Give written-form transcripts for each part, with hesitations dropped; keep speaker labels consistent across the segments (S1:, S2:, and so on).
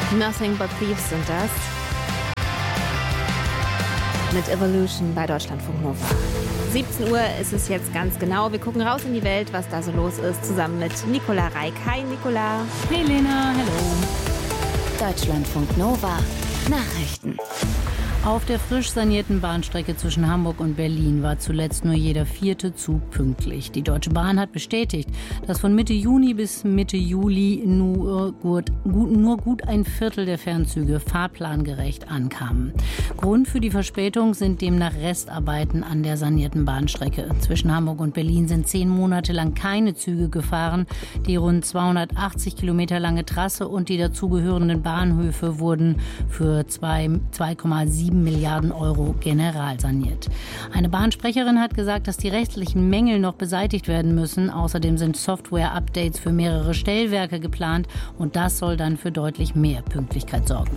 S1: Nothing But Thieves sind das. Mit Evolution bei Deutschlandfunk Nova. 17 Uhr ist es jetzt ganz genau. Wir gucken raus in die Welt, was da so los ist, zusammen mit Nicola Reik. Hi Nicola.
S2: Hey Lena, hallo.
S3: Deutschlandfunk Nova Nachrichten.
S2: Auf der frisch sanierten Bahnstrecke zwischen Hamburg und Berlin war zuletzt nur jeder 4. Zug pünktlich. Die Deutsche Bahn hat bestätigt, dass von Mitte Juni bis Mitte Juli nur gut ein Viertel der Fernzüge fahrplangerecht ankamen. Grund für die Verspätung sind demnach Restarbeiten an der sanierten Bahnstrecke. Zwischen Hamburg und Berlin sind 10 Monate lang keine Züge gefahren. Die rund 280 Kilometer lange Trasse und die dazugehörenden Bahnhöfe wurden für 2,7 Milliarden Euro generalsaniert. Eine Bahnsprecherin hat gesagt, dass die rechtlichen Mängel noch beseitigt werden müssen. Außerdem sind Software-Updates für mehrere Stellwerke geplant und das soll dann für deutlich mehr Pünktlichkeit sorgen.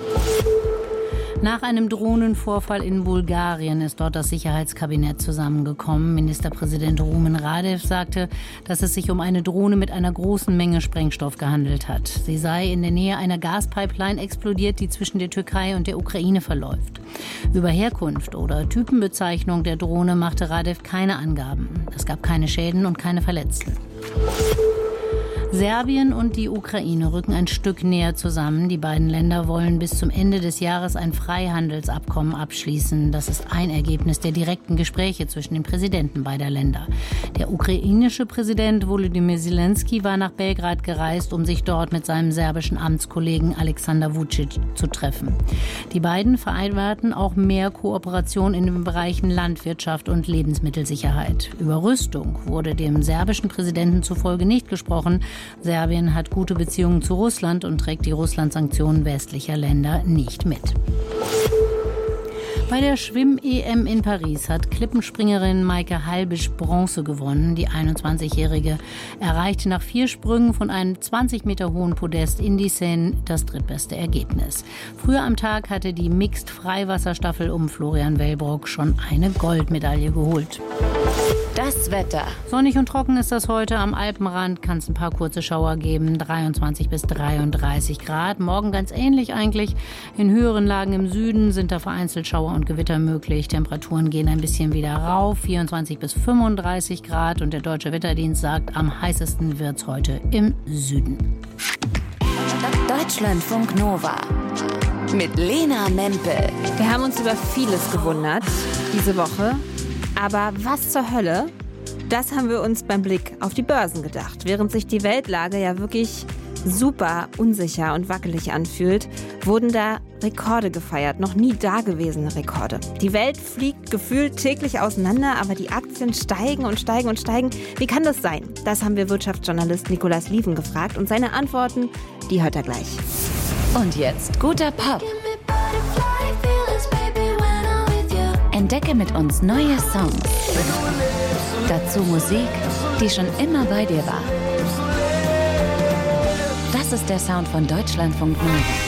S2: Nach einem Drohnenvorfall in Bulgarien ist dort das Sicherheitskabinett zusammengekommen. Ministerpräsident Rumen Radev sagte, dass es sich um eine Drohne mit einer großen Menge Sprengstoff gehandelt hat. Sie sei in der Nähe einer Gaspipeline explodiert, die zwischen der Türkei und der Ukraine verläuft. Über Herkunft oder Typenbezeichnung der Drohne machte Radev keine Angaben. Es gab keine Schäden und keine Verletzten. Serbien und die Ukraine rücken ein Stück näher zusammen. Die beiden Länder wollen bis zum Ende des Jahres ein Freihandelsabkommen abschließen. Das ist ein Ergebnis der direkten Gespräche zwischen den Präsidenten beider Länder. Der ukrainische Präsident Volodymyr Zelensky war nach Belgrad gereist, um sich dort mit seinem serbischen Amtskollegen Alexander Vučić zu treffen. Die beiden vereinbarten auch mehr Kooperation in den Bereichen Landwirtschaft und Lebensmittelsicherheit. Über Rüstung wurde dem serbischen Präsidenten zufolge nicht gesprochen. Serbien hat gute Beziehungen zu Russland und trägt die Russland-Sanktionen westlicher Länder nicht mit. Bei der Schwimm-EM in Paris hat Klippenspringerin Maike Halbisch Bronze gewonnen. Die 21-Jährige erreichte nach 4 Sprüngen von einem 20 Meter hohen Podest in die Seine das drittbeste Ergebnis. Früher am Tag hatte die Mixed-Freiwasserstaffel um Florian Wellbrock schon eine Goldmedaille geholt.
S3: Das Wetter.
S2: Sonnig und trocken ist das heute. Am Alpenrand kann es ein paar kurze Schauer geben. 23 bis 33 Grad. Morgen ganz ähnlich eigentlich. In höheren Lagen im Süden sind da vereinzelt Schauer und Gewitter möglich. Temperaturen gehen ein bisschen wieder rauf. 24 bis 35 Grad. Und der Deutsche Wetterdienst sagt, am heißesten wird's heute im Süden.
S3: Deutschlandfunk Nova. Mit Lena Mempel.
S1: Wir haben uns über vieles gewundert diese Woche. Aber was zur Hölle? Das haben wir uns beim Blick auf die Börsen gedacht. Während sich die Weltlage ja wirklich super unsicher und wackelig anfühlt, wurden da Rekorde gefeiert. Noch nie dagewesene Rekorde. Die Welt fliegt gefühlt täglich auseinander, aber die Aktien steigen und steigen und steigen. Wie kann das sein? Das haben wir Wirtschaftsjournalist Nicolas Lieven gefragt und seine Antworten, die hört er gleich.
S3: Und jetzt guter Pop. Entdecke mit uns neue Songs. Dazu Musik, die schon immer bei dir war. Das ist der Sound von Deutschlandfunk Nova.